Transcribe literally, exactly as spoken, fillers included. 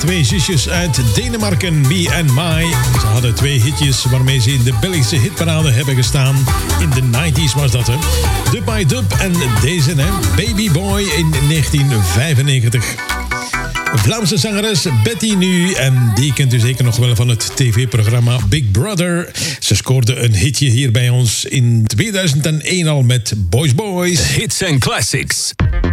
twee zusjes uit Denemarken, Me and My. Ze hadden twee hitjes waarmee ze in de Belgische hitparade hebben gestaan. In de negentig was dat, hè. Dub by Dub en deze, hè. Baby Boy in negentien vijfennegentig. Vlaamse zangeres Betty nu. En die kent u zeker nog wel van het tv-programma Big Brother. Ze scoorde een hitje hier bij ons in tweeduizend één al met Boys Boys. Hits and Classics.